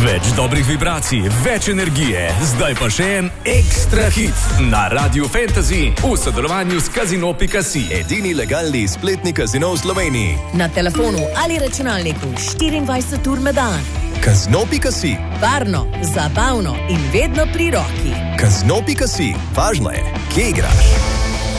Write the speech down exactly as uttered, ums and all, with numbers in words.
Več dobrih vibracij, več energije, zdaj pa še en ekstra hit na Radiu Fantasy v sodelovanju s Casino pika si. Edini legalni spletni kazino v Sloveniji. Na telefonu ali računalniku štiriindvajset ur na dan. Casino pika si. Varno, zabavno in vedno pri roki. Casino pika si. Važno je, kje igraš.